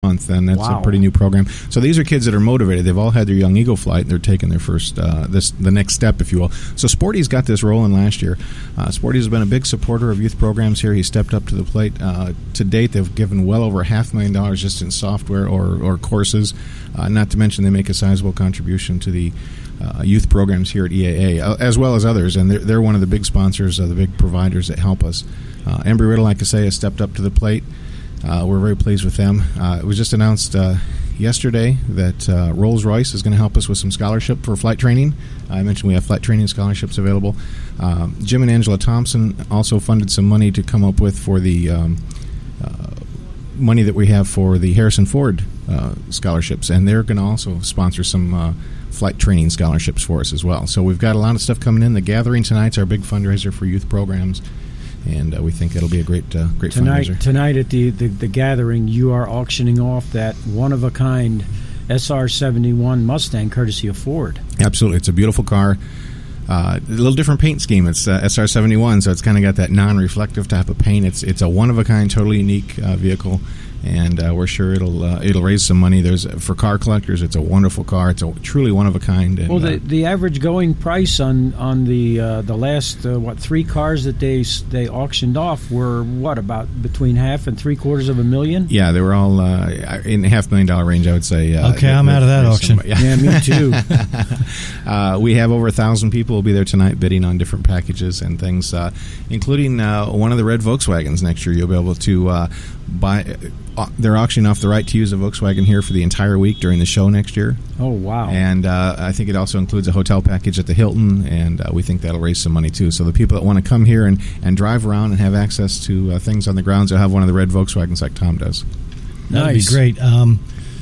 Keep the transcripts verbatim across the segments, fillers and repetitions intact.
month, and that's Wow. a pretty new program. So these are kids that are motivated. They've all had their Young Eagle flight, and they're taking their first, uh, this the next step, if you will. So Sporty's got this rolling last year. Uh, Sporty's been a big supporter of youth programs here. He stepped up to the plate. Uh, to date, they've given well over half a million dollars just in software or, or courses, uh, not to mention they make a sizable contribution to the uh, youth programs here at E A A, uh, as well as others, and they're, they're one of the big sponsors, uh, the big providers that help us. Uh, Embry-Riddle, like I say, has stepped up to the plate. Uh, we're very pleased with them. Uh, it was just announced uh, yesterday that uh, Rolls-Royce is going to help us with some scholarship for flight training. I mentioned we have flight training scholarships available. Um, Jim and Angela Thompson also funded some money to come up with for the um, uh, money that we have for the Harrison Ford uh, scholarships, and they're going to also sponsor some uh, flight training scholarships for us as well. So we've got a lot of stuff coming in. The Gathering tonight's our big fundraiser for youth programs. And uh, we think it'll be a great, uh, great tonight, fundraiser. Tonight at the, the, the gathering, you are auctioning off that one-of-a-kind S R seventy-one Mustang, courtesy of Ford. Absolutely. It's a beautiful car. Uh, a little different paint scheme. It's uh, S R seventy-one, so it's kind of got that non-reflective type of paint. It's it's a one-of-a-kind, totally unique uh, vehicle, and uh, we're sure it'll uh, it'll raise some money. There's for car collectors, it's a wonderful car. It's a truly one-of-a-kind. And, well, the uh, the average going price on on the uh, the last uh, what three cars that they they auctioned off were what, about between half and three quarters of a million. Yeah, they were all uh, in the half million dollar range, I would say. Uh, okay, I'm out of that auction. Some, yeah. yeah, me too. uh, we have over a thousand people will be there tonight bidding on different packages and things, uh, including uh, one of the red Volkswagens next year. You'll be able to uh, buy. Uh, they're auctioning off the right to use a Volkswagen here for the entire week during the show next year. Oh, wow. And uh, I think it also includes a hotel package at the Hilton, and uh, we think that'll raise some money too. So the people that want to come here and, and drive around and have access to uh, things on the grounds, they'll have one of the red Volkswagens like Tom does. That'd Nice. be great. Um,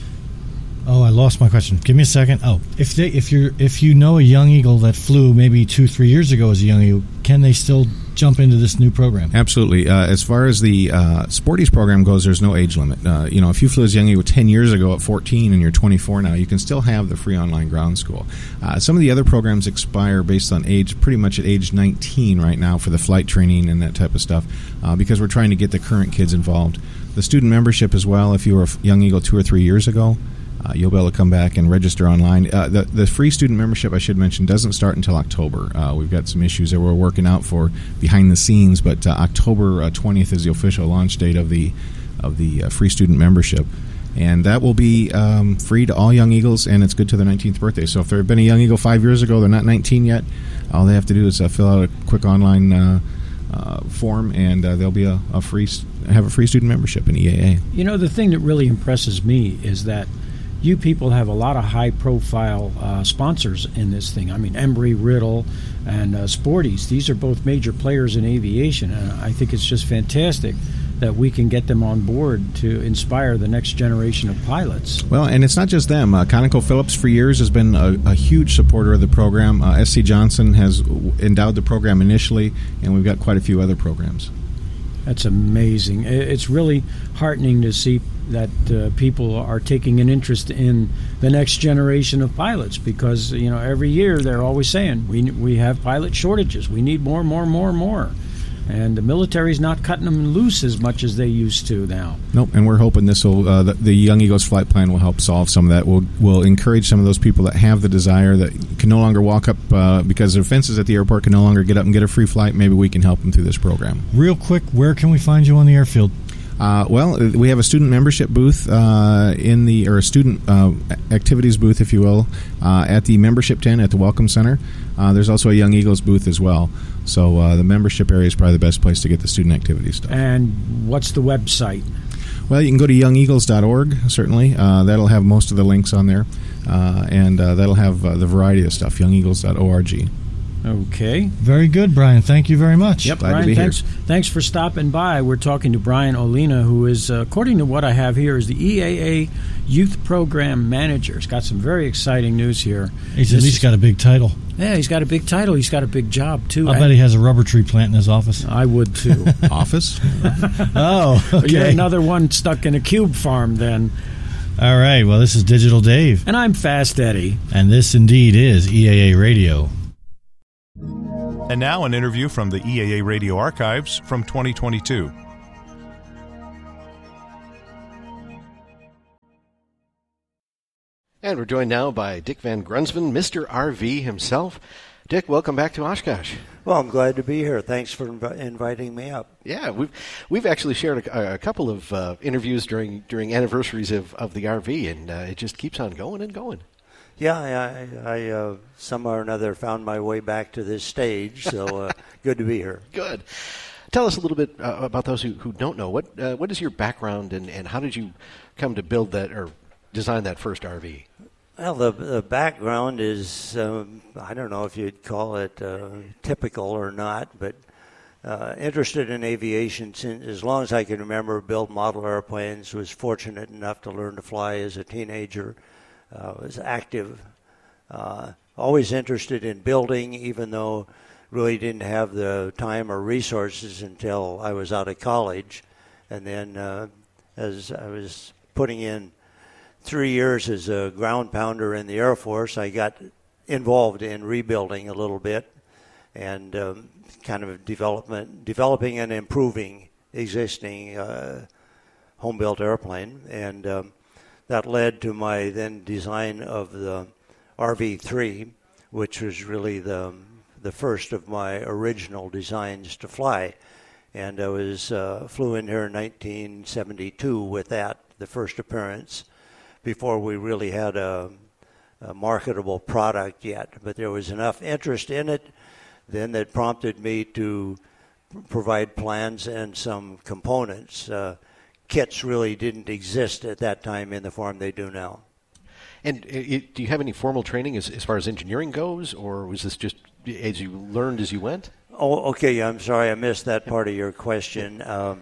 oh, I lost my question. Give me a second. Oh, if they, if you're, if you know a Young Eagle that flew maybe two, three years ago as a Young Eagle, can they still jump into this new program? Absolutely. Uh, as far as the uh, Sporties program goes, there's no age limit. Uh, you know, if you flew as Young Eagle ten years ago at fourteen and you're twenty-four now, you can still have the free online ground school. Uh, some of the other programs expire based on age, pretty much at age nineteen right now for the flight training and that type of stuff, uh, because we're trying to get the current kids involved. The student membership as well, if you were a Young Eagle two or three years ago, Uh, you'll be able to come back and register online. Uh, the, the free student membership, I should mention, doesn't start until October. Uh, we've got some issues that we're working out for behind the scenes, but uh, October uh, twentieth is the official launch date of the of the uh, free student membership. And that will be um, free to all Young Eagles, and it's good to their nineteenth birthday. So if they've been a Young Eagle five years ago, they're not nineteen yet, all they have to do is uh, fill out a quick online uh, uh, form, and uh, they'll be a, a free have a free student membership in E A A. You know, the thing that really impresses me is that you people have a lot of high-profile uh, sponsors in this thing. I mean, Embry-Riddle and uh, Sporties. These are both major players in aviation, and I think it's just fantastic that we can get them on board to inspire the next generation of pilots. Well, and it's not just them. Uh, ConocoPhillips for years has been a, a huge supporter of the program. Uh, S C Johnson has endowed the program initially, and we've got quite a few other programs. That's amazing. It's really heartening to see that uh, people are taking an interest in the next generation of pilots, because you know every year they're always saying we we have pilot shortages. We need more, more, more, more. And the military's not cutting them loose as much as they used to now. Nope, and we're hoping this will uh, the, the Young Eagles flight plan will help solve some of that. We'll will encourage some of those people that have the desire, that can no longer walk up uh, because their fences at the airport, can no longer get up and get a free flight. Maybe we can help them through this program. Real quick, where can we find you on the airfield? Uh, well, we have a student membership booth uh, in the, or a student uh, activities booth, if you will, uh, at the membership tent at the Welcome Center. Uh, there's also a Young Eagles booth as well. So uh, the membership area is probably the best place to get the student activities stuff. And what's the website? Well, you can go to young eagles dot org, certainly. Uh, that'll have most of the links on there. Uh, and uh, that'll have uh, the variety of stuff, young eagles dot org. Okay. Very good, Brian. Thank you very much. Yep, glad Brian, to be thanks, here. thanks for stopping by. We're talking to Brian Olina, who is, uh, according to what I have here, is the E A A Youth Program Manager. He's got some very exciting news here. He's This at least is- got a big title. Yeah, he's got a big title. He's got a big job, too. I bet he has a rubber tree plant in his office. I would, too. Office? Oh, okay. You're another one stuck in a cube farm, then. All right. Well, this is Digital Dave. And I'm Fast Eddie. And this indeed is E A A Radio. And now an interview from the E A A Radio archives from twenty twenty-two. And we're joined now by Dick Van Grunsven, Mister R V himself. Dick, welcome back to Oshkosh. Well, I'm glad to be here. Thanks for inv- inviting me up. Yeah, we've we've actually shared a, a couple of uh, interviews during during anniversaries of, of the R V, and uh, it just keeps on going and going. Yeah, I, I uh, somehow or another found my way back to this stage, so uh, good to be here. Good. Tell us a little bit uh, about those who, who don't know. What uh, what is your background, and, and how did you come to build that or design that first R V? Well, the, the background is, um, I don't know if you'd call it uh, typical or not, but uh, interested in aviation since as long as I can remember, build model airplanes, was fortunate enough to learn to fly as a teenager, uh, was active, uh, always interested in building, even though really didn't have the time or resources until I was out of college. And then uh, as I was putting in three years as a ground pounder in the Air Force, I got involved in rebuilding a little bit and um, kind of development, developing and improving existing uh, home-built airplane. And um, that led to my then design of the R V three, which was really the the first of my original designs to fly. And I was uh, flew in here in nineteen seventy-two with that, the first appearance, before we really had a, a marketable product yet. But there was enough interest in it then that prompted me to provide plans and some components. Uh, kits really didn't exist at that time in the form they do now. And it, do you have any formal training as, as far as engineering goes, or was this just as you learned as you went? Oh, okay. I'm sorry I missed that part of your question. Um,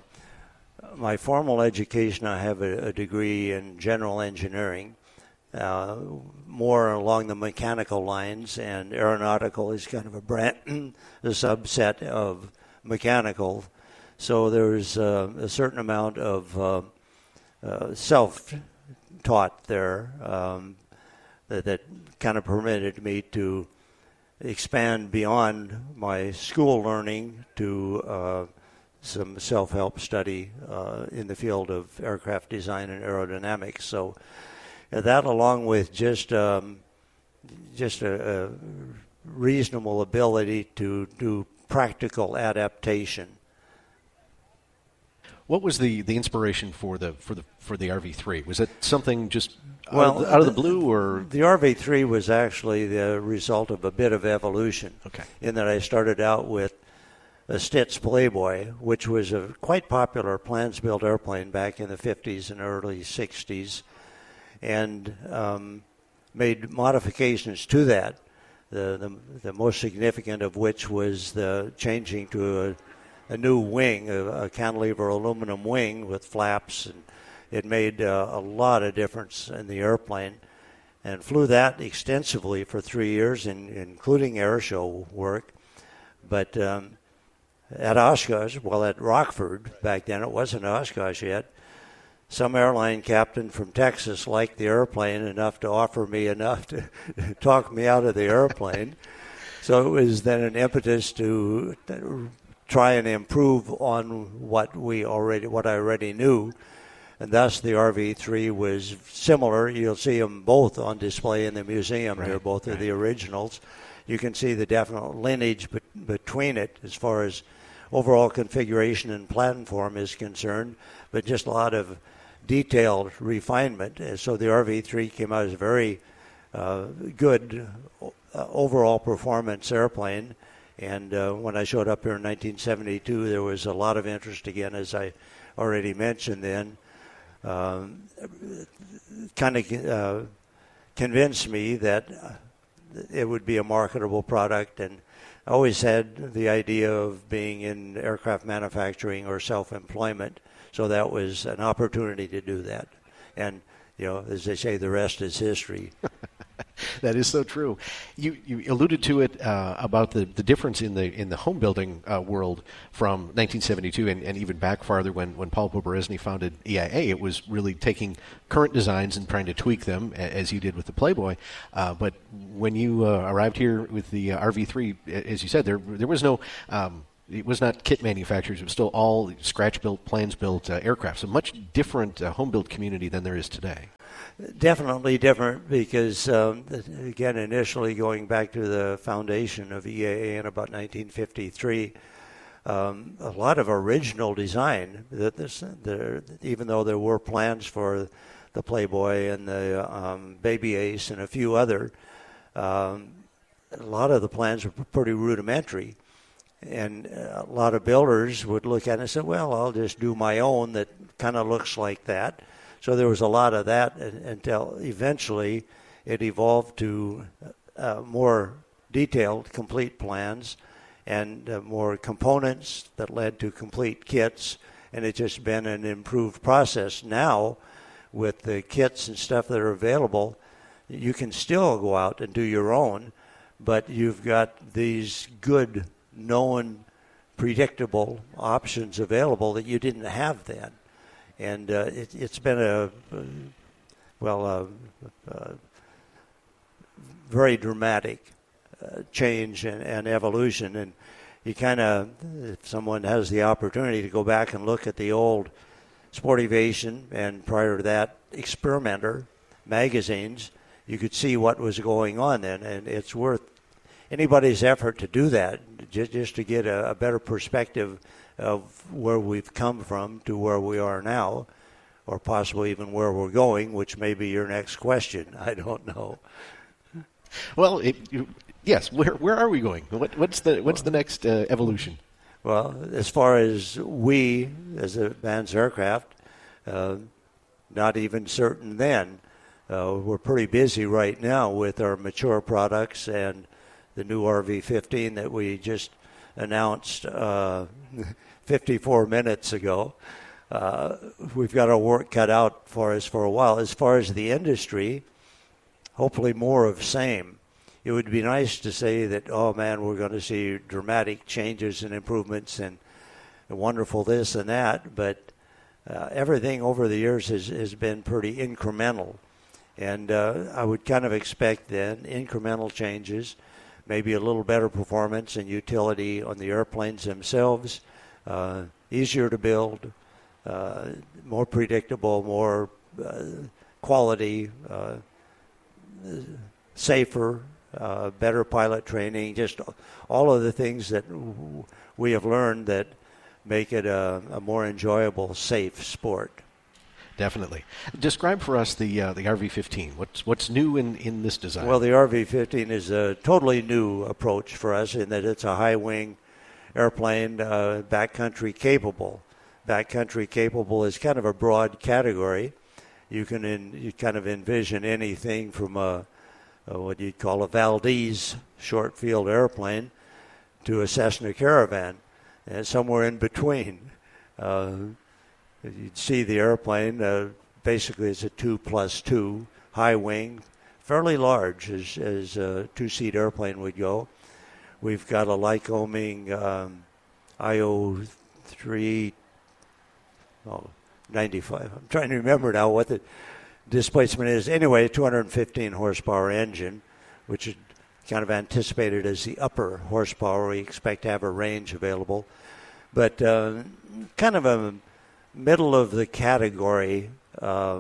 my formal education, I have a, a degree in general engineering, uh, more along the mechanical lines, and aeronautical is kind of a brand, a subset of mechanical. So there's uh, a certain amount of uh, uh, self-taught there um, that, that kind of permitted me to expand beyond my school learning to uh, some self-help study uh, in the field of aircraft design and aerodynamics. So uh, that, along with just um, just a, a reasonable ability to do practical adaptation. What was the, the inspiration for the for the for the R V three? Was it something just well, out, of the, out of the blue, or the R V three was actually the result of a bit of evolution? Okay. In that I started out with a Stitz Playboy, which was a quite popular plans-built airplane back in the fifties and early sixties, and um, made modifications to that. The, the the most significant of which was the changing to a a new wing, a, a cantilever aluminum wing with flaps, and it made uh, a lot of difference in the airplane, and flew that extensively for three years, in, including air show work. But um, at Oshkosh, well, at Rockford, back then it wasn't Oshkosh yet, some airline captain from Texas liked the airplane enough to offer me enough to talk me out of the airplane. So it was then an impetus to try and improve on what we already, what I already knew, and thus the R V three was similar. You'll see them both on display in the museum right, here. Both right. are the originals. You can see the definite lineage be- between it as far as overall configuration and platform is concerned, but just a lot of detailed refinement. So the R V three came out as a very uh, good uh, overall performance airplane. And uh, when I showed up here in nineteen seventy-two, there was a lot of interest again, as I already mentioned then. Um, kind of uh, convinced me that it would be a marketable product. And I always had the idea of being in aircraft manufacturing or self-employment, so that was an opportunity to do that. And, you know, as they say, the rest is history. That is so true. You you alluded to it uh, about the, the difference in the in the home building uh, world from nineteen seventy-two and, and even back farther when, when Paul Poberezny founded E I A. It was really taking current designs and trying to tweak them, as you did with the Playboy. Uh, but when you uh, arrived here with the uh, R V three, as you said, there there was no. Um, It was not kit manufacturers. It was still all scratch-built, plans-built uh, aircraft. So much different uh, home-built community than there is today. definitely different because, um, again, initially going back to the foundation of E A A in about nineteen fifty-three, um, a lot of original design. That this, there, even though there were plans for the Playboy and the um, Baby Ace and a few other, um, a lot of the plans were pretty rudimentary. And a lot of builders would look at it and say, well, I'll just do my own that kind of looks like that. So there was a lot of that until eventually it evolved to uh, more detailed, complete plans and uh, more components that led to complete kits. And it's just been an improved process. Now, with the kits and stuff that are available, you can still go out and do your own, but you've got these good known, predictable options available that you didn't have then. And uh, it, it's been a, uh, well, a, a very dramatic uh, change and, and evolution. And you kind of, if someone has the opportunity to go back and look at the old Sportivation and prior to that Experimenter magazines, you could see what was going on then. And it's worth anybody's effort to do that, just, just to get a, a better perspective of where we've come from to where we are now, or possibly even where we're going, which may be your next question. I don't know. Well, it, you, yes. Where where are we going? What, what's the what's the next uh, evolution? Well, as far as we, as a Vans Aircraft, uh, not even certain then. Uh, we're pretty busy right now with our mature products and the new R V fifteen that we just announced uh, fifty-four minutes ago. Uh, we've got our work cut out for us for a while. As far as the industry, hopefully more of same. It would be nice to say that, oh man, we're going to see dramatic changes and improvements and wonderful this and that, but uh, everything over the years has, has been pretty incremental. And uh, I would kind of expect then incremental changes, maybe a little better performance and utility on the airplanes themselves, uh, easier to build, uh, more predictable, more uh, quality, uh, safer, uh, better pilot training, just all of the things that we have learned that make it a, a more enjoyable, safe sport. Definitely. Describe for us the uh, the R V fifteen. What's what's new in, in this design? Well, the R V fifteen is a totally new approach for us in that it's a high-wing airplane, uh, backcountry capable. Backcountry capable is kind of a broad category. You can in, you kind of envision anything from a, a what you'd call a Valdez short-field airplane to a Cessna Caravan, and somewhere in between. Uh, You'd see the airplane, uh, basically it's a two plus two, high wing, fairly large as, as a two-seat airplane would go. We've got a Lycoming um, I O three oh, ninety-five. I'm trying to remember now what the displacement is. Anyway, two hundred fifteen horsepower engine, which is kind of anticipated as the upper horsepower. We expect to have a range available. But uh, kind of a middle of the category, uh,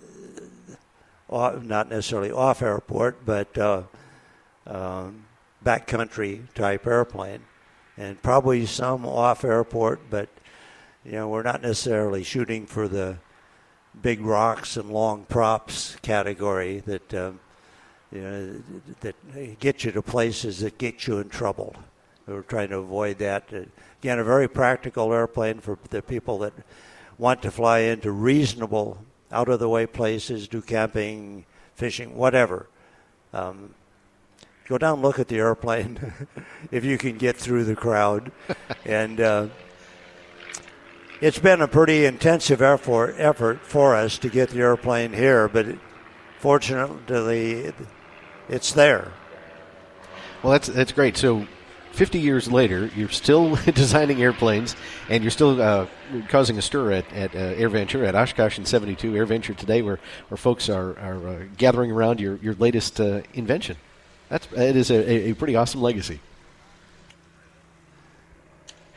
not necessarily off airport, but uh, um, backcountry type airplane, and probably some off airport. But you know, we're not necessarily shooting for the big rocks and long props category that um, you know that get you to places that get you in trouble. We're trying to avoid that. Again, a very practical airplane for the people that want to fly into reasonable, out-of-the-way places, do camping, fishing, whatever. Um, go down and look at the airplane if you can get through the crowd. And uh, it's been a pretty intensive effort, effort for us to get the airplane here, but it, fortunately, it's there. Well, that's that's great. So fifty years later, you're still designing airplanes, and you're still uh, causing a stir at, at uh, AirVenture, at Oshkosh and seventy-two AirVenture today, where, where folks are, are uh, gathering around your, your latest uh, invention. That's It is a, a pretty awesome legacy.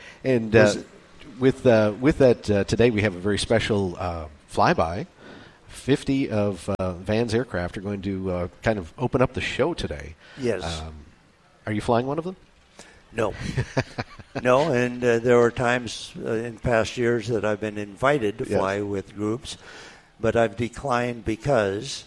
And uh, with uh, with that, uh, today we have a very special uh, flyby fifty of uh, Van's aircraft are going to uh, kind of open up the show today. Yes. Um, are you flying one of them? No. No, and uh, there were times uh, in past years that I've been invited to fly yes. with groups, but I've declined because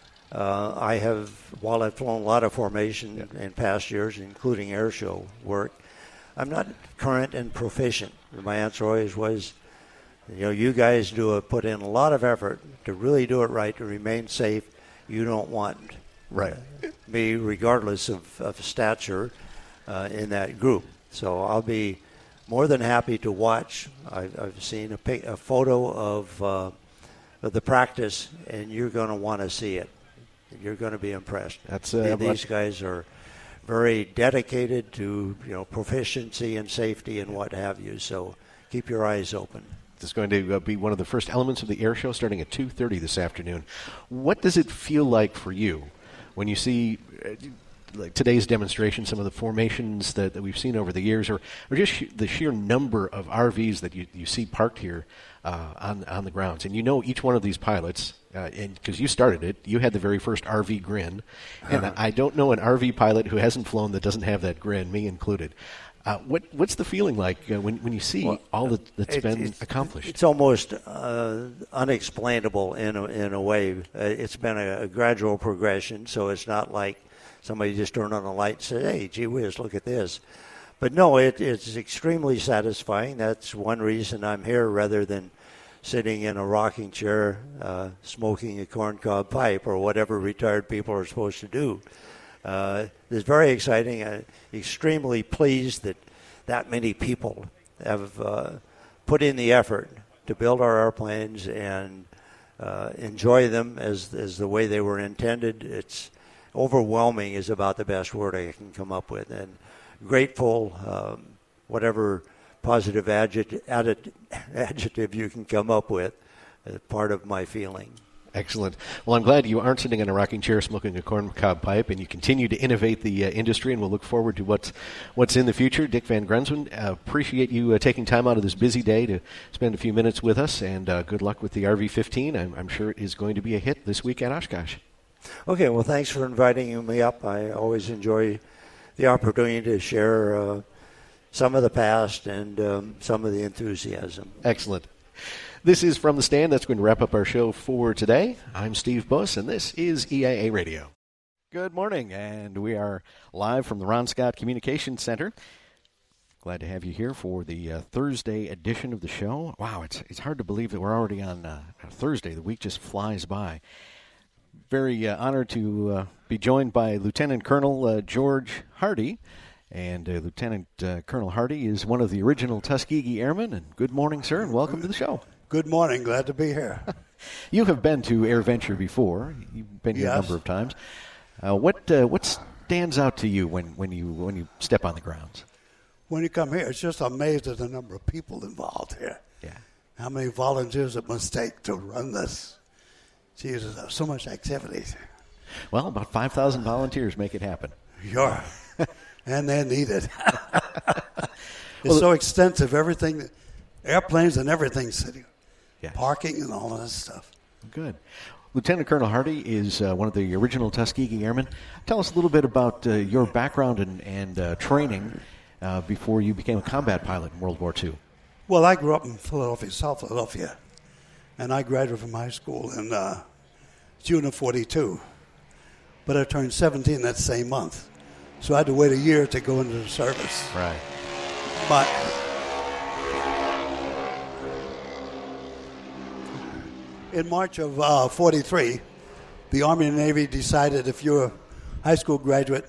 uh, I have, while I've flown a lot of formation yeah. in past years, including air show work, I'm not current and proficient. My answer always was, you know, you guys do a, put in a lot of effort to really do it right, to remain safe. You don't want right. uh, me, regardless of, of stature, uh, in that group. So I'll be more than happy to watch. I've, I've seen a, pic, a photo of, uh, of the practice, and you're going to want to see it. You're going to be impressed. That's uh, These guys are very dedicated to, you know, proficiency and safety and what have you. So keep your eyes open. This is going to uh, be one of the first elements of the air show starting at two thirty this afternoon. What does it feel like for you when you see uh, like today's demonstration, some of the formations that, that we've seen over the years, or, or just sh- the sheer number of R Vs that you, you see parked here uh, on, on the grounds? And you know each one of these pilots, uh, and because you started it, you had the very first R V grin. And uh-huh. I don't know an R V pilot who hasn't flown that doesn't have that grin, me included. Uh, what what's the feeling like uh, when when you see well, all that, that's it, been it's, accomplished? It's almost uh, unexplainable in a, in a way. Uh, it's been a, a gradual progression, so it's not like somebody just turned on a light and said, "Hey, gee whiz, look at this." But no, it, it's extremely satisfying. That's one reason I'm here, rather than sitting in a rocking chair uh, smoking a corncob pipe or whatever retired people are supposed to do. Uh, it's very exciting. I'm extremely pleased that that many people have uh, put in the effort to build our airplanes and uh, enjoy them as as the way they were intended. It's overwhelming is about the best word I can come up with, and grateful, um, whatever positive adjective, adjective you can come up with, is part of my feeling. Excellent. Well, I'm glad you aren't sitting in a rocking chair smoking a corncob pipe, and you continue to innovate the uh, industry, and we'll look forward to what's what's in the future. Dick Van Grunsven, uh, appreciate you uh, taking time out of this busy day to spend a few minutes with us, and uh, good luck with the R V fifteen. I'm, I'm sure it is going to be a hit this week at Oshkosh. Okay, well, thanks for inviting me up. I always enjoy the opportunity to share uh, some of the past and um, some of the enthusiasm. Excellent. This is From the Stand. That's going to wrap up our show for today. I'm Steve Buss, and this is E I A Radio. Good morning, and we are live from the Ron Scott Communications Center. Glad to have you here for the uh, Thursday edition of the show. Wow, it's it's hard to believe that we're already on uh, Thursday. The week just flies by. Very uh, honored to uh, be joined by Lieutenant Colonel uh, George Hardy. And uh, Lieutenant uh, Colonel Hardy is one of the original Tuskegee Airmen. And good morning, sir, and welcome to the show. Good morning. Glad to be here. You have been to AirVenture before. You've been here yes. a number of times. Uh, what uh, what stands out to you when, when you when you step on the grounds? When you come here, it's just amazed at the number of people involved here. Yeah. How many volunteers it must take to run this? Jesus, there's so much activity. Well, about five thousand volunteers make it happen. Sure. And they're needed. It's well, so extensive, everything, airplanes and everything sitting. Yes. Parking and all of this stuff. Good. Lieutenant Colonel Hardy is uh, one of the original Tuskegee Airmen. Tell us a little bit about uh, your background and, and uh, training uh, before you became a combat pilot in World War Two. Well, I grew up in Philadelphia, South Philadelphia, and I graduated from high school in uh, June of forty-two. But I turned seventeen that same month, so I had to wait a year to go into the service. Right. But in March of uh, forty-three, the Army and Navy decided if you're a high school graduate,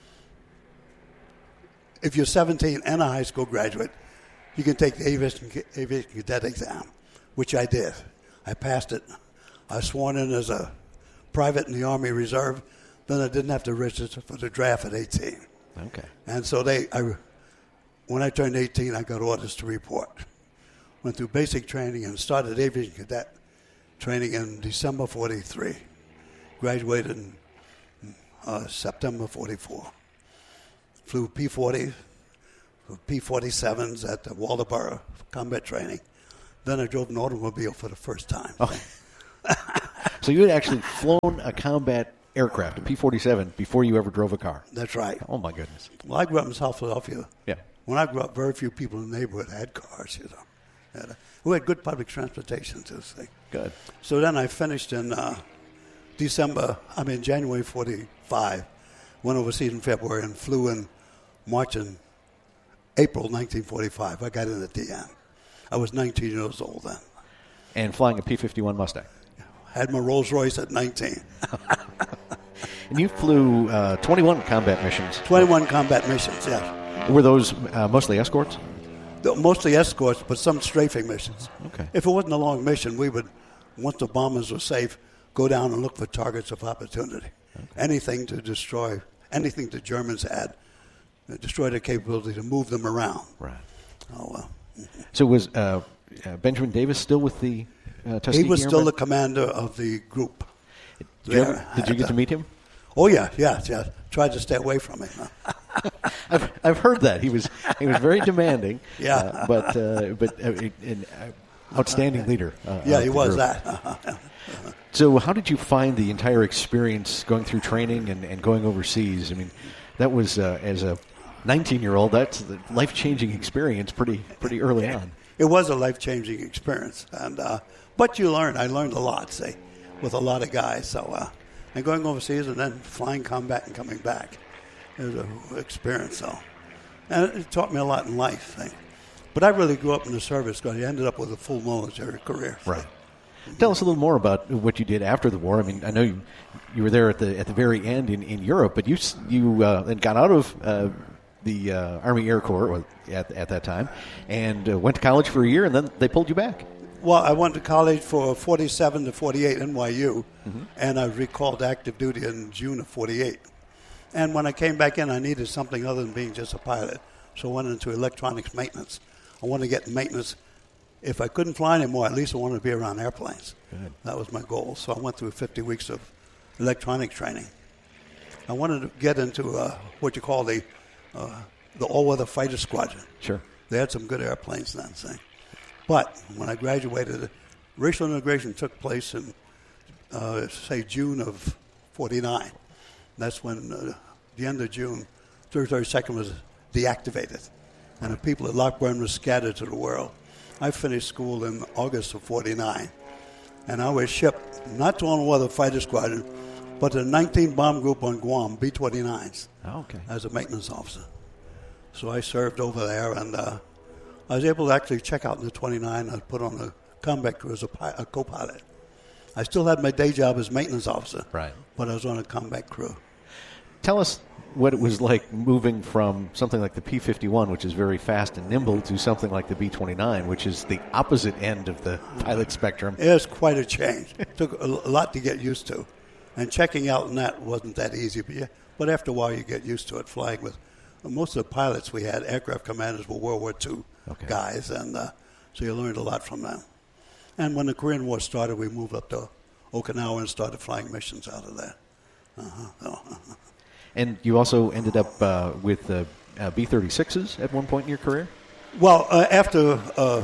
if you're seventeen and a high school graduate, you can take the aviation, aviation cadet exam, which I did. I passed it. I was sworn in as a private in the Army Reserve. Then I didn't have to register for the draft at eighteen. Okay. And so they, I, when I turned eighteen, I got orders to report. Went through basic training and started aviation cadet training in December forty-three. Graduated in uh, September forty-four. Flew P forty, P forty-sevens at the Waldoboro for combat training. Then I drove an automobile for the first time. Oh. So you had actually flown a combat aircraft, a P forty-seven, before you ever drove a car. That's right. Oh, my goodness. Well, I grew up in South Philadelphia. Yeah. When I grew up, very few people in the neighborhood had cars, you know. And, uh, we had good public transportation to this thing. Good. So then I finished in uh, December, I mean, January forty-five, went overseas in February and flew in March and April nineteen forty-five. I got in at the end. I was nineteen years old then. And flying a P fifty-one Mustang. Had my Rolls Royce at nineteen. And you flew uh, twenty-one combat missions. twenty-one combat missions, yes. Were those uh, mostly escorts? Mostly escorts, but some strafing missions. Okay. If it wasn't a long mission, we would, once the bombers were safe, go down and look for targets of opportunity. Okay. Anything to destroy, anything the Germans had, uh, destroy their capability to move them around. Right. Oh, well. So was uh, uh, Benjamin Davis still with the uh, Tuskegee He was still Airmen? the commander of the group. Did you, ever, did you get to meet him? Oh, yeah, yeah, yeah. Tried to stay away from him. I've I've heard that he was he was very demanding. Yeah. uh, but uh, but uh, an uh, outstanding leader. Uh, Yeah, of he the was group. that. So how did you find the entire experience going through training and, and going overseas? I mean, that was uh, as a nineteen-year-old, that's the life-changing experience pretty pretty early on. It was a life-changing experience, and uh, but you learn. I learned a lot, say, with a lot of guys. So, uh, and going overseas and then flying combat and coming back, it was an experience. So, and it taught me a lot in life. Say. But I really grew up in the service because I ended up with a full military career. So. Right. Tell us a little more about what you did after the war. I mean, I know you you were there at the at the very end in, in Europe, but you you uh, then got out of uh, the uh, Army Air Corps at at that time and uh, went to college for a year, and then they pulled you back. Well, I went to college for forty-seven to forty-eight N Y U, mm-hmm. and I recalled active duty in June of forty-eight. And when I came back in, I needed something other than being just a pilot, so I went into electronics maintenance. I wanted to get maintenance. If I couldn't fly anymore, at least I wanted to be around airplanes. Good. That was my goal. So I went through fifty weeks of electronic training. I wanted to get into uh, what you call the uh, the all-weather fighter squadron. Sure. They had some good airplanes then, say. But when I graduated, racial integration took place in, uh, say, June of forty-nine. That's when, uh, the end of June, thirty-second was deactivated. And the people at Lockburn were scattered to the world. I finished school in August of forty-nine, and I was shipped not to all-weather fighter squadron, but to the nineteenth Bomb Group on Guam, B twenty-nines, oh, okay. as a maintenance officer. So I served over there, and uh, I was able to actually check out in the twenty-nine. I was put on the combat crew as a, pi- a co-pilot. I still had my day job as maintenance officer, right? But I was on a combat crew. Tell us what it was like moving from something like the P fifty-one, which is very fast and nimble, to something like the B twenty-nine, which is the opposite end of the pilot spectrum. It was quite a change. It took a lot to get used to. And checking out in that wasn't that easy. But, yeah, but after a while, you get used to it, flying with. Most of the pilots we had, aircraft commanders, were World War Two okay. guys, and uh, so you learned a lot from them. And when the Korean War started, we moved up to Okinawa and started flying missions out of there. Uh-huh. Oh. And you also ended up uh, with uh, uh, B thirty-sixes at one point in your career? Well, uh, after uh,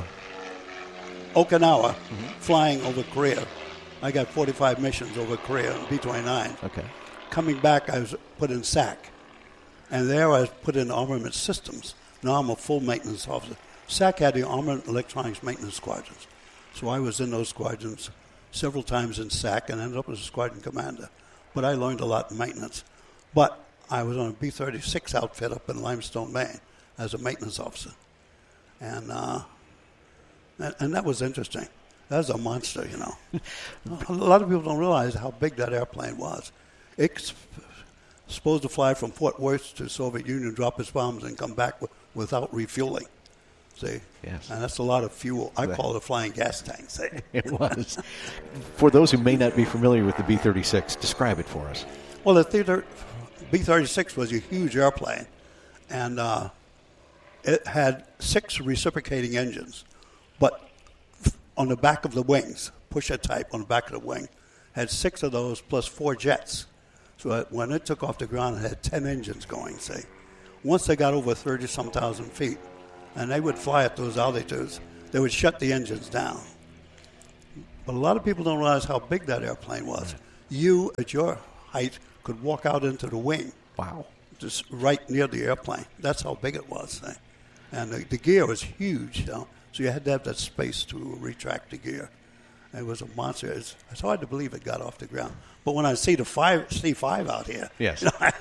Okinawa, mm-hmm. flying over Korea, I got forty-five missions over Korea in B twenty-nine. Okay. Coming back, I was put in S A C. And there I was put in armament systems. Now I'm a full maintenance officer. S A C had the armament electronics maintenance squadrons. So I was in those squadrons several times in S A C and ended up as a squadron commander. But I learned a lot in maintenance. But I was on a B thirty-six outfit up in Limestone, Maine, as a maintenance officer. And uh, and, and that was interesting. That was a monster, you know. A lot of people don't realize how big that airplane was. It's supposed to fly from Fort Worth to the Soviet Union, drop its bombs, and come back w- without refueling. See? Yes. And that's a lot of fuel. I call it a flying gas tank. See? It was. For those who may not be familiar with the B thirty-six, describe it for us. Well, the theater, B thirty-six was a huge airplane, and uh, it had six reciprocating engines, but on the back of the wings, pusher type on the back of the wing, had six of those plus four jets. So that when it took off the ground, it had ten engines going, say. Once they got over thirty-some thousand feet, and they would fly at those altitudes, they would shut the engines down. But a lot of people don't realize how big that airplane was. Right. You, at your height, could walk out into the wing. Wow. Just right near the airplane. That's how big it was. Eh? And the, the gear was huge, you know? So you had to have that space to retract the gear. It was a monster. It's, it's hard to believe it got off the ground. But when I see the five, C five out here, yes. You know,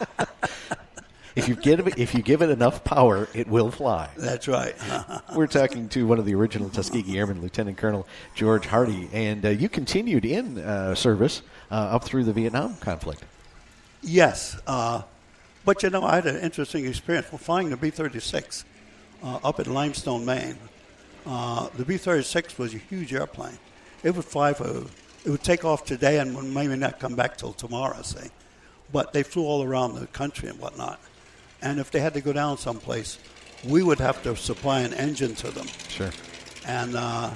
if you give it, if you give it enough power, it will fly. That's right. We're talking to one of the original Tuskegee Airmen, Lieutenant Colonel George Hardy, and uh, you continued in uh, service uh, up through the Vietnam conflict. Yes, uh, but you know, I had an interesting experience. We're flying the B thirty-six uh, up at Limestone, Maine. Uh, the B thirty-six was a huge airplane. It would fly for, it would take off today and would maybe not come back till tomorrow, say. But they flew all around the country and whatnot. And if they had to go down someplace, we would have to supply an engine to them. Sure. And uh,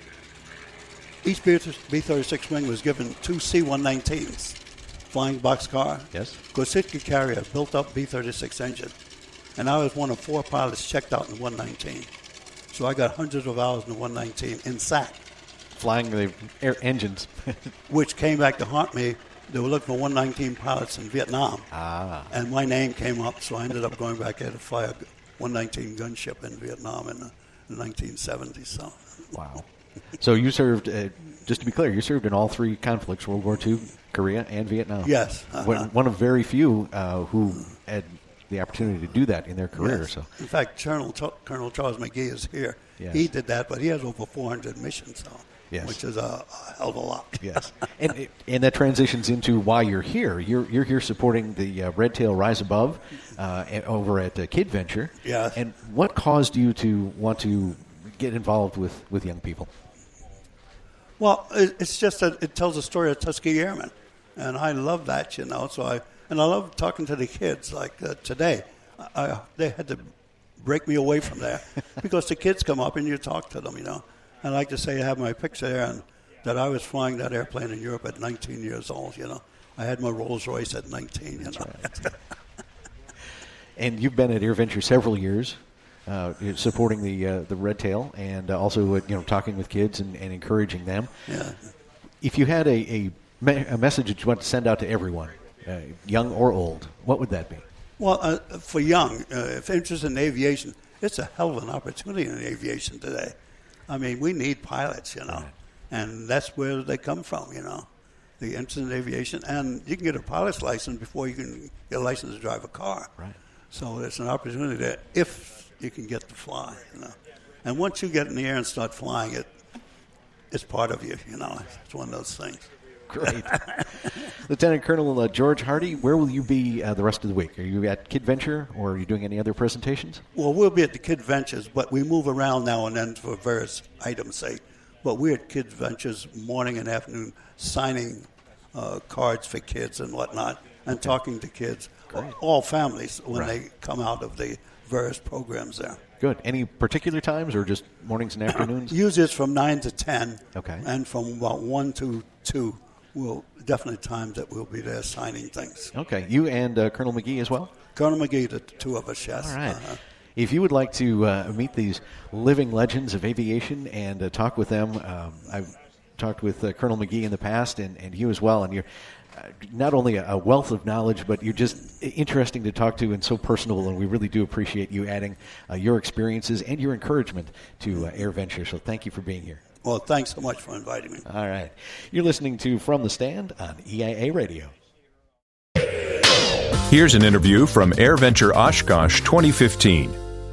each B thirty-six wing was given two C one nineteens, flying boxcar. Yes. Because it could carry a built-up B thirty-six engine. And I was one of four pilots checked out in the one nineteen. So I got hundreds of hours in the one nineteen in S A C. Flying the air engines. Which came back to haunt me. They were looking for one nineteen pilots in Vietnam. Ah. And my name came up, so I ended up going back there to fly a one nineteen gunship in Vietnam in the, the nineteen seventies. So. Wow. So you served, uh, just to be clear, you served in all three conflicts, World War Two, Korea, and Vietnam. Yes. Uh-huh. One, one of very few uh, who had the opportunity to do that in their career. Yes. So, in fact, Colonel, Colonel Charles McGee is here. Yes. He did that, but he has over four hundred missions, so, yes. which is a, a hell of a lot. Yes, and and that transitions into why you're here. You're you're here supporting the uh, Red Tail Rise Above uh, over at uh, Kid Venture. Yes. And what caused you to want to get involved with, with young people? Well, it, it's just that it tells the story of Tuskegee Airmen, and I love that, you know. So I and I love talking to the kids. Like uh, today, I, they had to break me away from there because the kids come up and you talk to them, you know. I like to say I have my picture there and that I was flying that airplane in Europe at nineteen years old, you know. I had my Rolls Royce at nineteen, you That's know. Right. And you've been at AirVenture several years, uh, supporting the uh, the Red Tail, and uh, also uh, you know talking with kids and, and encouraging them. Yeah. If you had a, a, me- a message that you want to send out to everyone, uh, young or old, what would that be? Well, uh, for young, uh, if interested in aviation, it's a hell of an opportunity in aviation today. I mean, we need pilots, you know, right. And that's where they come from, you know, the interest in aviation. And you can get a pilot's license before you can get a license to drive a car. Right. So it's an opportunity there if you can get to fly, you know. And once you get in the air and start flying, it it's part of you, you know. It's one of those things. Great. Lieutenant Colonel uh, George Hardy, where will you be uh, the rest of the week? Are you at Kid Venture, or are you doing any other presentations? Well, we'll be at the Kid Ventures, but we move around now and then for various items' sake. But we're at Kid Ventures morning and afternoon signing uh, cards for kids and whatnot and okay. talking to kids, Great. all families, when right. they come out of the various programs there. Good. Any particular times or just mornings and afternoons? Usually it's from nine to ten. Okay. And from about one to two. We'll definitely times that we'll be there signing things. Okay. You and uh, Colonel McGee as well? Colonel McGee, the two of us, yes. All right. Uh-huh. If you would like to uh, meet these living legends of aviation and uh, talk with them, um, I've talked with uh, Colonel McGee in the past, and, and you as well, and you're uh, not only a wealth of knowledge, but you're just interesting to talk to and so personable, and we really do appreciate you adding uh, your experiences and your encouragement to uh, AirVenture. So thank you for being here. Well, thanks so much for inviting me. All right. You're listening to From the Stand on E I A Radio. Here's an interview from AirVenture Oshkosh twenty fifteen.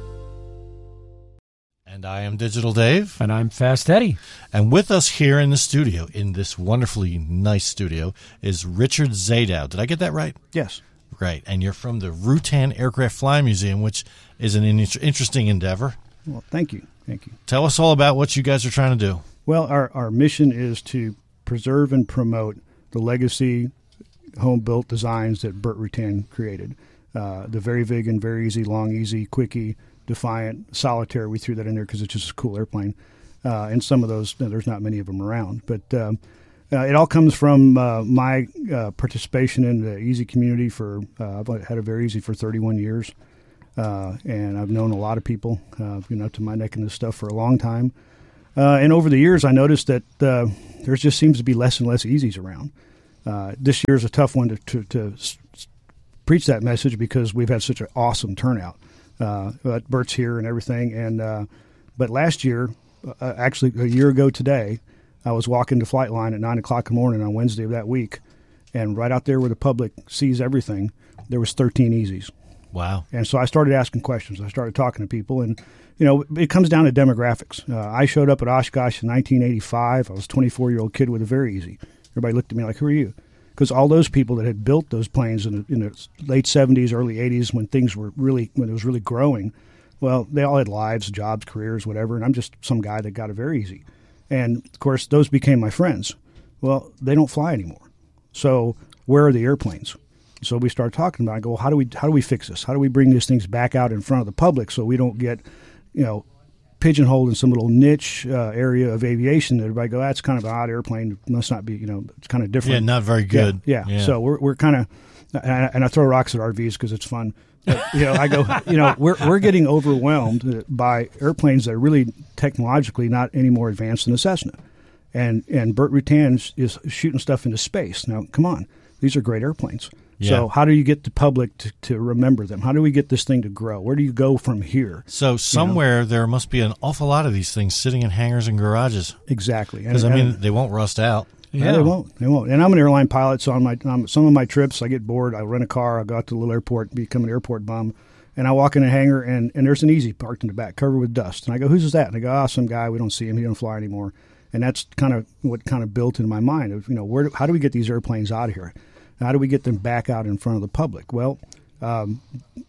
And I am Digital Dave. And I'm Fast Eddie. And with us here in the studio, in this wonderfully nice studio, is Richard Zadow. Did I get that right? Yes. Right. And you're from the Rutan Aircraft Flying Museum, which is an in- interesting endeavor. Well, thank you. Thank you. Tell us all about what you guys are trying to do. Well, our, our mission is to preserve and promote the legacy home-built designs that Burt Rutan created. Uh, the Very Vig and Very Easy, Long Easy, Quickie, Defiant, Solitaire, we threw that in there because it's just a cool airplane. Uh, and some of those, you know, there's not many of them around. But um, uh, it all comes from uh, my uh, participation in the Easy community. For uh, I've had a Very Easy for thirty-one years. Uh, and I've known a lot of people, uh, you know, to my neck in this stuff for a long time. Uh, and over the years, I noticed that uh, there just seems to be less and less easies around. Uh, this year is a tough one to, to, to s- preach that message because we've had such an awesome turnout. Uh, but Bert's here and everything. And uh, but last year, uh, actually a year ago today, I was walking the flight line at nine o'clock in the morning on Wednesday of that week, and right out there where the public sees everything, there was thirteen easies. Wow. And so I started asking questions. I started talking to people, and, you know, it comes down to demographics. Uh, I showed up at Oshkosh in nineteen eighty-five. I was a twenty-four-year-old kid with a very easy. Everybody looked at me like, who are you? Because all those people that had built those planes in the, in the late seventies, early eighties, when things were really, when it was really growing, well, they all had lives, jobs, careers, whatever, and I'm just some guy that got a very easy. And, of course, those became my friends. Well, they don't fly anymore. So where are the airplanes? So we started talking about it. I go, well, how do we how do we fix this? How do we bring these things back out in front of the public so we don't get, you know, pigeonholed in some little niche uh, area of aviation that everybody go, that's kind of an odd airplane. It must not be, you know, it's kind of different. Yeah, not very good. Yeah. yeah. Yeah. So we're we're kind of, and I, and I throw rocks at R Vs because it's fun. But, you know, I go, you know, we're we're getting overwhelmed by airplanes that are really technologically not any more advanced than a Cessna, and and Burt Rutan is, is shooting stuff into space. Now, come on, these are great airplanes. Yeah. So how do you get the public to, to remember them? How do we get this thing to grow? Where do you go from here? So somewhere you know? there must be an awful lot of these things sitting in hangars and garages. Exactly. Because, I mean, they won't rust out. Yeah, they won't. They won't. And I'm an airline pilot, so on my on some of my trips, I get bored. I rent a car. I go out to the little airport, become an airport bum, and I walk in a hangar, and, and there's an Easy parked in the back, covered with dust. And I go, "Who's that?" And they go, "Oh, some guy. We don't see him. He don't fly anymore." And that's kind of what kind of built in my mind of, you know, where do, how do we get these airplanes out of here? How do we get them back out in front of the public? Well, um,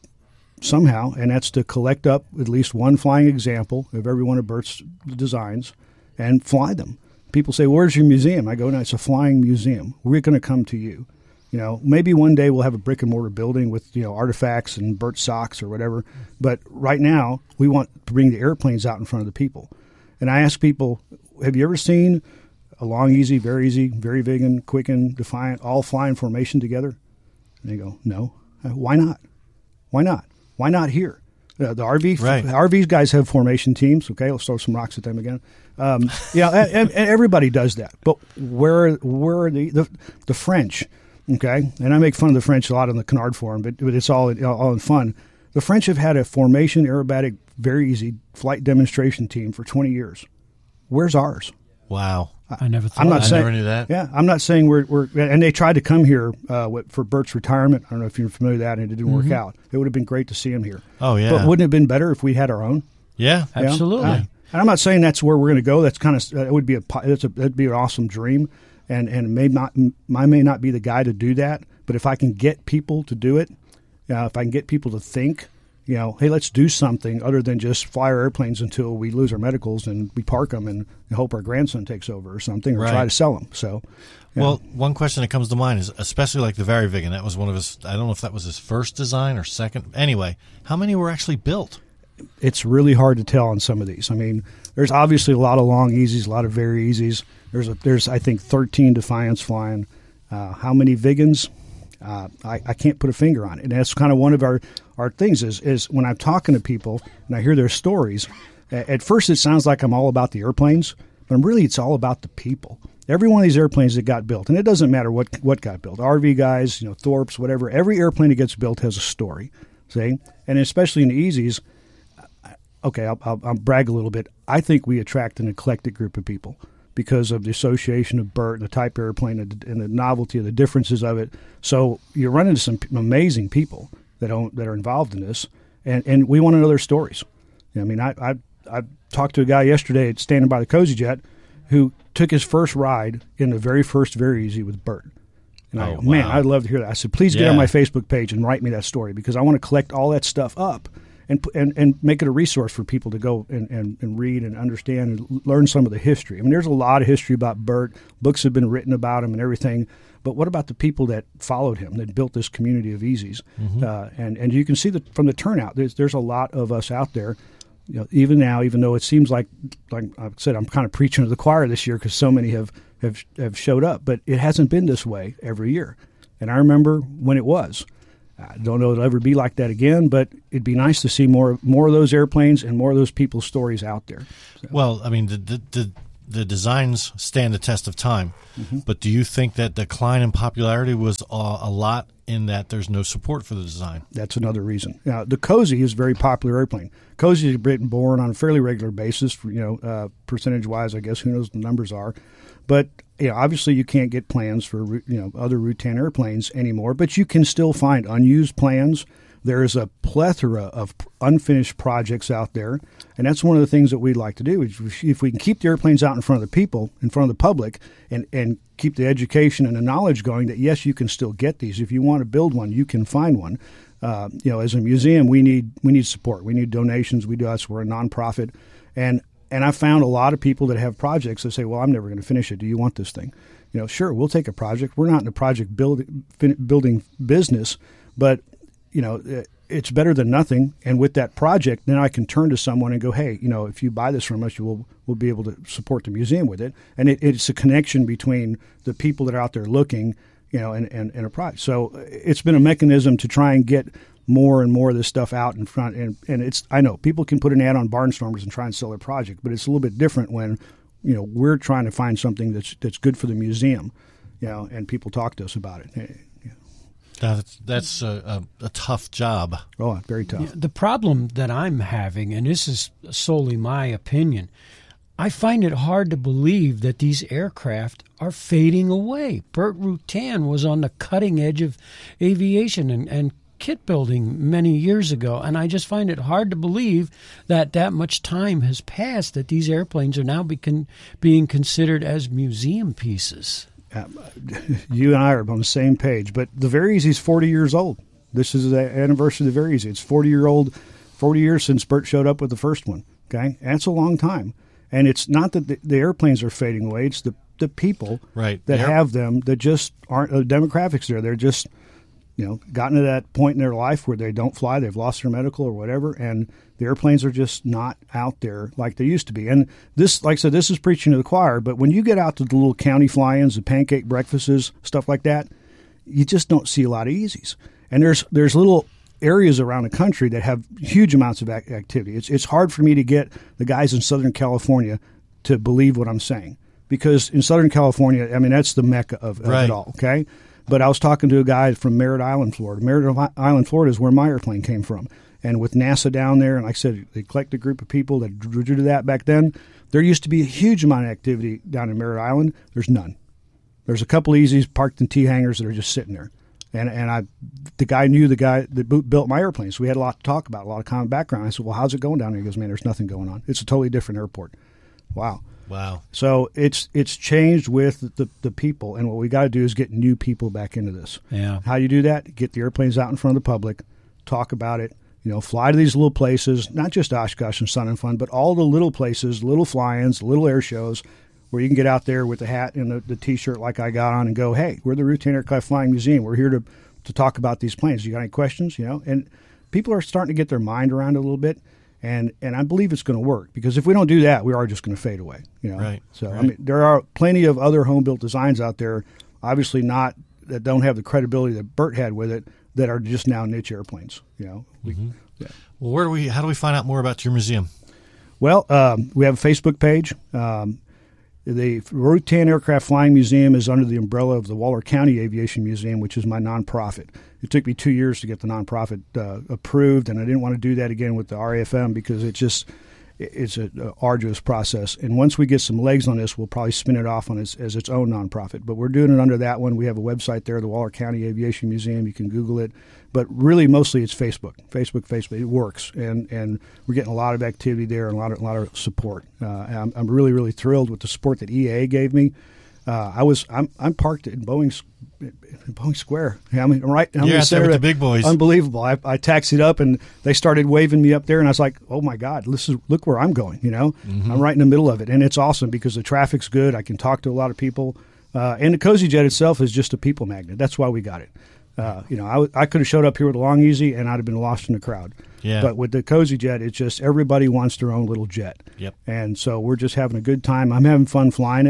somehow, and that's to collect up at least one flying example of every one of Bert's designs and fly them. People say, where's your museum? I go, no, it's a flying museum. We're going to come to you. You know, maybe one day we'll have a brick and mortar building with, you know, artifacts and Bert socks or whatever. But right now, we want to bring the airplanes out in front of the people. And I ask people, have you ever seen a Long Easy, Very Easy, Very Vegan, Quicken, Defiant, all fly in formation together? And they go, no. Why not? Why not? Why not here? Uh, the R V, right. the R V guys have formation teams. Okay, let's throw some rocks at them again. Um, yeah, and, and everybody does that. But where where are the, the the French? Okay, and I make fun of the French a lot on the Canard Forum, but, but it's all all in fun. The French have had a formation aerobatic, very easy flight demonstration team for twenty years. Where's ours? Wow. I never thought I'm not I saying, never knew that. Yeah, I'm not saying we're, we're and they tried to come here uh, for Bert's retirement. I don't know if you're familiar with that, and it didn't Mm-hmm. work out. It would have been great to see him here. Oh, yeah. But wouldn't it have been better if we had our own? Yeah. You know? Absolutely. Uh, and I'm not saying that's where we're going to go. That's kind of it would be a that's a that'd be an awesome dream, and and may not I may not be the guy to do that, but if I can get people to do it, uh, if I can get people to think, you know, hey, let's do something other than just fly our airplanes until we lose our medicals and we park them and hope our grandson takes over or something, or Right. try to sell them. So, you Well, know. one question that comes to mind is, especially like the Very Vegan, that was one of his, I don't know if that was his first design or second. Anyway, how many were actually built? It's really hard to tell on some of these. I mean, there's obviously a lot of Long Easies, a lot of Very Easies. There's, a, there's I think, thirteen Defiants flying. Uh, how many Vigans? Uh, I, I can't put a finger on it. And that's kind of one of our, our things is, is when I'm talking to people and I hear their stories, at first it sounds like I'm all about the airplanes, but really it's all about the people. Every one of these airplanes that got built, and it doesn't matter what what got built, R V guys, you know, Thorpe's, whatever, every airplane that gets built has a story, see? And especially in the Easies, okay, I'll, I'll, I'll brag a little bit. I think we attract an eclectic group of people because of the association of Burt and the type airplane and the, and the novelty of the differences of it. So you run into some amazing people that don't, that are involved in this, and, and we want to know their stories. I mean, I, I I talked to a guy yesterday standing by the Cozy Jet who took his first ride in the very first Very Easy with Burt. And I Oh, go, man, wow. I'd love to hear that. I said, please get Yeah. on my Facebook page and write me that story because I want to collect all that stuff up and and, and make it a resource for people to go and, and, and read and understand and learn some of the history. I mean, there's a lot of history about Burt. Books have been written about him and everything. But what about the people that followed him, that built this community of Easies? Mm-hmm. Uh, and, and you can see that from the turnout. There's, there's a lot of us out there. You know, even now, even though it seems like, like I said, I'm kind of preaching to the choir this year because so many have, have have showed up, but it hasn't been this way every year. And I remember when it was. I don't know it'll ever be like that again, but it'd be nice to see more more of those airplanes and more of those people's stories out there. So. Well, I mean, the, the the the designs stand the test of time, mm-hmm. but do you think that decline in popularity was uh, a lot in that there's no support for the design? That's another reason. Now, the Cozy is a very popular airplane. Cozy has been born on a fairly regular basis, for, you know, uh, percentage-wise, I guess. Who knows what the numbers are. But you know, obviously you can't get plans for you know other Route ten airplanes anymore, but you can still find unused plans. There is a plethora of unfinished projects out there, and that's one of the things that we'd like to do. If we can keep the airplanes out in front of the people, in front of the public, and, and keep the education and the knowledge going that, yes, you can still get these. If you want to build one, you can find one. Uh, you know, as a museum, we need we need support. We need donations. We do us. We're a nonprofit, and and I found a lot of people that have projects that say, well, I'm never going to finish it. Do you want this thing? You know, sure, we'll take a project. We're not in the project build, building business, but you know, it's better than nothing. And with that project, then I can turn to someone and go, hey, you know, if you buy this from us, you will we'll be able to support the museum with it. And it, it's a connection between the people that are out there looking, you know, and, and, and a project. So it's been a mechanism to try and get more and more of this stuff out in front. And, and it's, I know people can put an ad on Barnstormers and try and sell their project, but it's a little bit different when, you know, we're trying to find something that's, that's good for the museum, you know, and people talk to us about it. That's, that's a, a, a tough job. Oh, very tough. Yeah, the problem that I'm having, and this is solely my opinion, I find it hard to believe that these aircraft are fading away. Burt Rutan was on the cutting edge of aviation and, and kit building many years ago, and I just find it hard to believe that that much time has passed, that these airplanes are now becon- being considered as museum pieces. Uh, you and I are on the same page, but the Very Easy is forty years old. This is the anniversary of the Very Easy. It's forty year old, forty years since Burt showed up with the first one. Okay, and that's a long time. And it's not that the, the airplanes are fading away; it's the the people right. that Air- have them that just aren't the demographics there. They're just you know gotten to that point in their life where they don't fly, they've lost their medical or whatever, and the airplanes are just not out there like they used to be. And this, like I said, this is preaching to the choir, but when you get out to the little county fly-ins, the pancake breakfasts, stuff like that, you just don't see a lot of Easies. And there's there's little areas around the country that have huge amounts of activity. It's it's hard for me to get the guys in Southern California to believe what I'm saying, because in Southern California, I mean, that's the mecca of, of right. it all, okay? But I was talking to a guy from Merritt Island, Florida. Merritt Island, Florida is where my airplane came from. And with NASA down there, and like I said, they collected a group of people that drew to that back then. There used to be a huge amount of activity down in Merritt Island. There's none. There's a couple of Easies parked in T hangars that are just sitting there. And and I, the guy knew the guy that built my airplane, so we had a lot to talk about, a lot of common background. I said, well, how's it going down there? He goes, man, there's nothing going on. It's a totally different airport. Wow. Wow. So it's it's changed with the, the people, and what we got to do is get new people back into this. Yeah. How do you do that? Get the airplanes out in front of the public, talk about it. You know, fly to these little places, not just Oshkosh and Sun and Fun, but all the little places, little fly-ins, little air shows, where you can get out there with the hat and the, the T-shirt like I got on and go, hey, we're the Route ten Aircraft Flying Museum. We're here to, to talk about these planes. You got any questions? You know, and people are starting to get their mind around it a little bit, and, and I believe it's going to work, because if we don't do that, we are just going to fade away. You know, right. So right. I mean, there are plenty of other home-built designs out there, obviously not that don't have the credibility that Burt had with it, that are just now niche airplanes. You know. We, mm-hmm. Yeah. Well, where do we? How do we find out more about your museum? Well, um, we have a Facebook page. Um, the Route ten Aircraft Flying Museum is under the umbrella of the Waller County Aviation Museum, which is my nonprofit. It took me two years to get the nonprofit uh, approved, and I didn't want to do that again with the R A F M because it just it's an arduous process. And once we get some legs on this, we'll probably spin it off on its, as its own nonprofit. But we're doing it under that one. We have a website there, the Waller County Aviation Museum. You can Google it. But really, mostly it's Facebook. Facebook, Facebook. It works. And and we're getting a lot of activity there and a lot of, a lot of support. Uh, I'm, I'm really, really thrilled with the support that E A A gave me. Uh, I was I'm I'm parked in Boeing in Boeing Square. I mean, I'm right. I'm You're out there with the big boys. Unbelievable. I, I taxied up and they started waving me up there, and I was like, "Oh my God, this is look where I'm going." You know, mm-hmm. I'm right in the middle of it, and it's awesome because the traffic's good. I can talk to a lot of people, uh, and the Cozy Jet itself is just a people magnet. That's why we got it. Uh, you know, I, I could have showed up here with a Long Easy, and I'd have been lost in the crowd. Yeah. But with the Cozy Jet, it's just everybody wants their own little jet. Yep. And so we're just having a good time. I'm having fun flying it.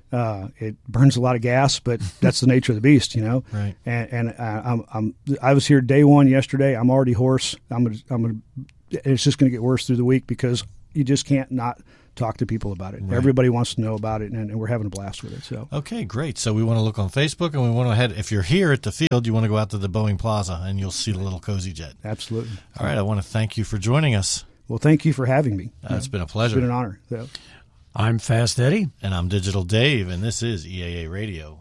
Uh, it burns a lot of gas, but that's the nature of the beast, you know. Right. And, and uh, I'm, I'm, I was here day one yesterday. I'm already hoarse. I'm, gonna, I'm gonna, it's just going to get worse through the week because you just can't not talk to people about it. Right. Everybody wants to know about it, and, and we're having a blast with it. So okay, great. So we want to look on Facebook, and we want to head. If you're here at the field, you want to go out to the Boeing Plaza, and you'll see the little Cozy Jet. Absolutely. All right. I want to thank you for joining us. Well, thank you for having me. Uh, it's been a pleasure. It's been an honor. So. I'm Fast Eddie. And I'm Digital Dave, and this is E A A Radio.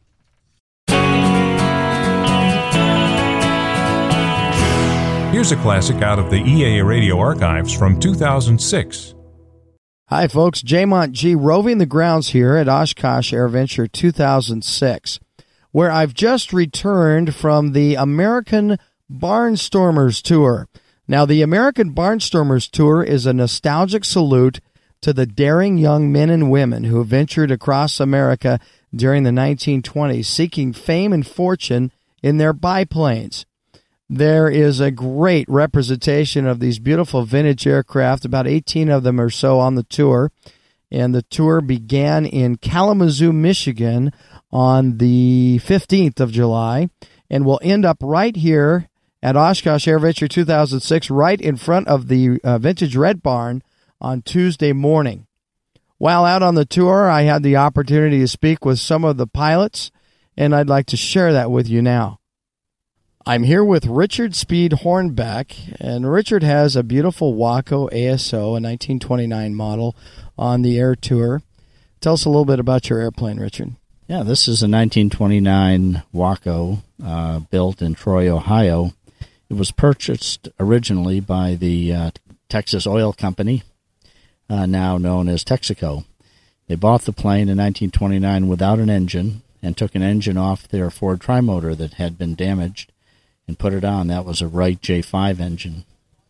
Here's a classic out of the E A A Radio archives from two thousand six. Hi, folks. Jaymont G. roving the grounds here at Oshkosh AirVenture two thousand six, where I've just returned from the American Barnstormers Tour. Now, the American Barnstormers Tour is a nostalgic salute to the daring young men and women who ventured across America during the nineteen twenties, seeking fame and fortune in their biplanes. There is a great representation of these beautiful vintage aircraft, about eighteen of them or so on the tour, and the tour began in Kalamazoo, Michigan on the fifteenth of July, and will end up right here at Oshkosh AirVenture two thousand six, right in front of the uh, Vintage Red Barn on Tuesday morning. While out on the tour, I had the opportunity to speak with some of the pilots, and I'd like to share that with you now. I'm here with Richard Speed Hornbeck, and Richard has a beautiful Waco A S O, a nineteen twenty-nine model, on the air tour. Tell us a little bit about your airplane, Richard. Yeah, this is a nineteen twenty-nine Waco uh, built in Troy, Ohio. It was purchased originally by the uh, Texas Oil Company, uh, now known as Texaco. They bought the plane in nineteen twenty-nine without an engine and took an engine off their Ford Trimotor that had been damaged and put it on. That was a Wright J five engine.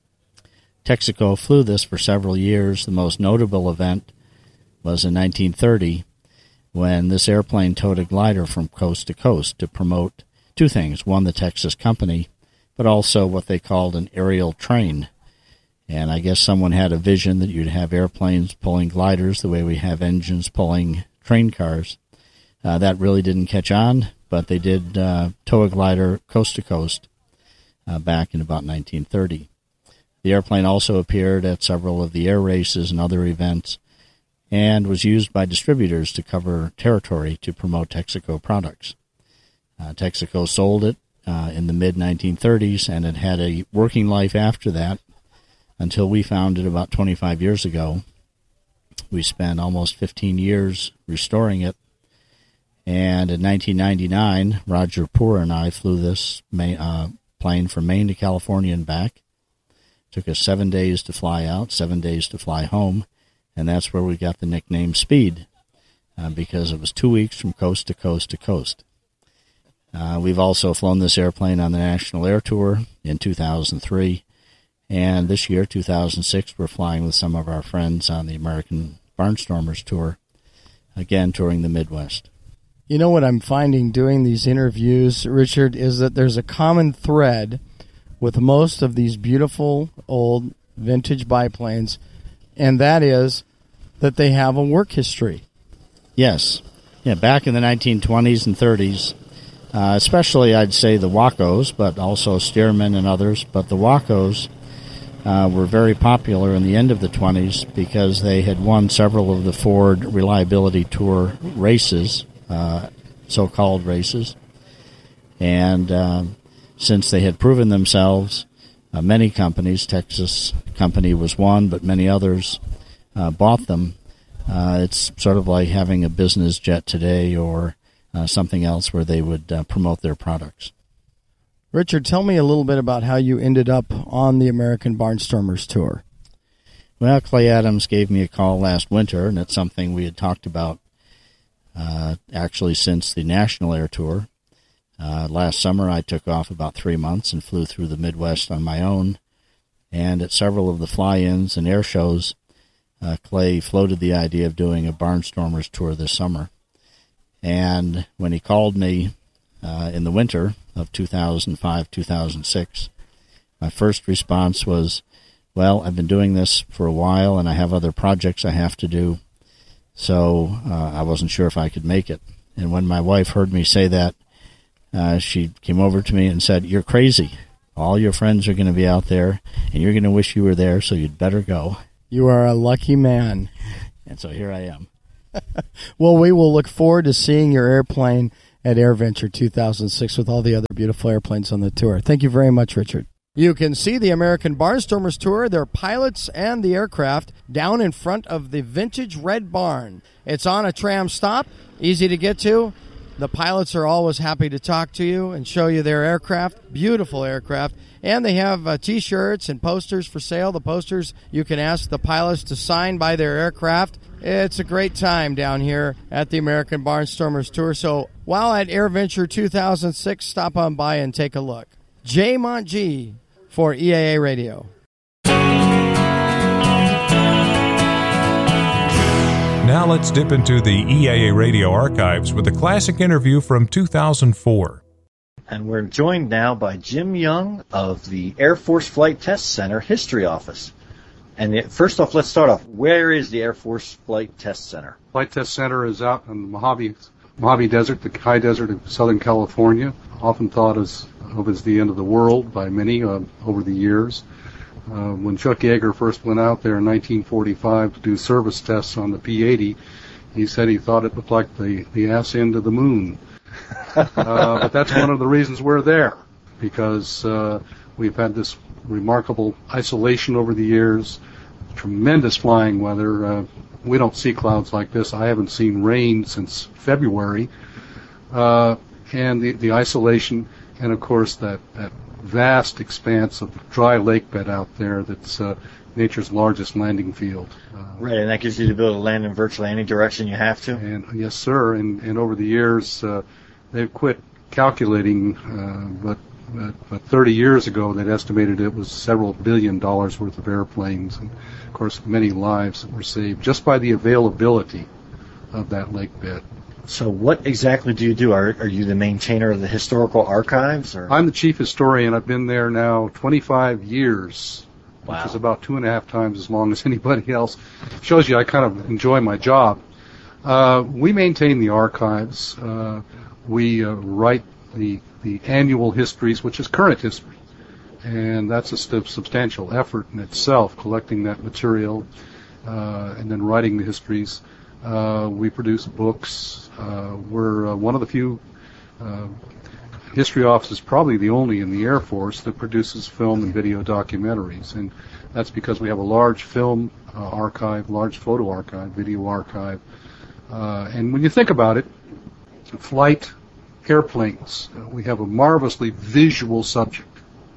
Texaco flew this for several years. The most notable event was in nineteen thirty when this airplane towed a glider from coast to coast to promote two things. One, the Texas company, but also what they called an aerial train. And I guess someone had a vision that you'd have airplanes pulling gliders the way we have engines pulling train cars. Uh, that really didn't catch on, but they did uh, tow a glider coast to coast uh, back in about nineteen thirty. The airplane also appeared at several of the air races and other events and was used by distributors to cover territory to promote Texaco products. Uh, Texaco sold it uh, in the mid nineteen thirties, and it had a working life after that until we found it about twenty-five years ago. We spent almost fifteen years restoring it, and in nineteen ninety-nine, Roger Poor and I flew this uh, plane from Maine to California and back. Took us seven days to fly out, seven days to fly home, and that's where we got the nickname Speed, uh, because it was two weeks from coast to coast to coast. Uh, we've also flown this airplane on the National Air Tour in two thousand three, and this year, two thousand six, we're flying with some of our friends on the American Barnstormers Tour, again touring the Midwest. You know what I'm finding doing these interviews, Richard, is that there's a common thread with most of these beautiful old vintage biplanes, and that is that they have a work history. Yes. Yeah, back in the nineteen twenties and thirties, uh, especially I'd say the Wacos, but also Stearman and others, but the Wacos uh, were very popular in the end of the twenties because they had won several of the Ford Reliability Tour races, uh, so-called races, and uh, since they had proven themselves, uh, many companies, Texas company was one, but many others uh, bought them. Uh, it's sort of like having a business jet today or uh, something else where they would uh, promote their products. Richard, tell me a little bit about how you ended up on the American Barnstormers Tour. Well, Clay Adams gave me a call last winter, and it's something we had talked about uh, actually since the National Air Tour. Uh, last summer, I took off about three months and flew through the Midwest on my own. And at several of the fly-ins and air shows, uh, Clay floated the idea of doing a Barnstormers tour this summer. And when he called me uh, in the winter of two thousand five, two thousand six, my first response was, well, I've been doing this for a while, and I have other projects I have to do. So uh, I wasn't sure if I could make it. And when my wife heard me say that, uh, she came over to me and said, "You're crazy. All your friends are going to be out there, and you're going to wish you were there, so you'd better go." You are a lucky man. And so here I am. Well, we will look forward to seeing your airplane at AirVenture two thousand six with all the other beautiful airplanes on the tour. Thank you very much, Richard. You can see the American Barnstormers Tour, their pilots and the aircraft, down in front of the vintage Red Barn. It's on a tram stop, easy to get to. The pilots are always happy to talk to you and show you their aircraft, beautiful aircraft. And they have uh, T-shirts and posters for sale. The posters you can ask the pilots to sign by their aircraft. It's a great time down here at the American Barnstormers Tour. So while at AirVenture two thousand six, stop on by and take a look. Jay Montg for E A A Radio. Now let's dip into the E A A Radio archives with a classic interview from two thousand four. And we're joined now by Jim Young of the Air Force Flight Test Center History Office. And the, first off, let's start off. Where is the Air Force Flight Test Center? Flight Test Center is out in the Mojave, Mojave Desert, the high desert of Southern California, often thought as, of as the end of the world by many uh, over the years. Uh, when Chuck Yeager first went out there in nineteen forty-five to do service tests on the P eighty, he said he thought it looked like the, the ass end of the moon. uh, but that's one of the reasons we're there, because uh, we've had this remarkable isolation over the years, tremendous flying weather. Uh, we don't see clouds like this. I haven't seen rain since February. Uh, and the, the isolation, and of course that, that vast expanse of dry lake bed out there that's uh, nature's largest landing field. Uh, right, and that gives you the ability to land in virtually any direction you have to? And yes, sir. And, and over the years, uh, they've quit calculating, uh, but, but but thirty years ago they'd estimated it was several billion dollars worth of airplanes, and of course many lives that were saved just by the availability of that lake bed. So what exactly do you do? Are, are you the maintainer of the historical archives? Or? I'm the chief historian. I've been there now twenty-five years, wow. which is about two and a half times as long as anybody else. Shows you I kind of enjoy my job. Uh, we maintain the archives. Uh, we uh, write the the annual histories, which is current history, and that's a st- substantial effort in itself, collecting that material uh, and then writing the histories. Uh, we produce books. Uh, we're uh, one of the few uh, history offices, probably the only in the Air Force, that produces film and video documentaries, and that's because we have a large film uh, archive, large photo archive, video archive. Uh, and when you think about it, flight, airplanes, uh, we have a marvelously visual subject.